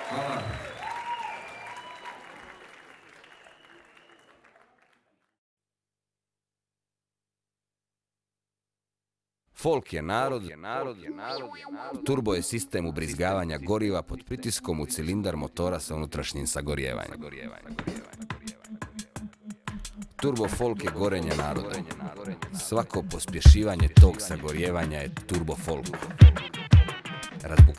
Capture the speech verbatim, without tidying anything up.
Hvala. Folk je narod, turbo je sistem ubrizgavanja goriva pod pritiskom u cilindar motora sa unutrašnjim sagorijevanjem. Turbo folk je gorenje naroda. Svako pospješivanje tog sagorijevanja je turbo folk.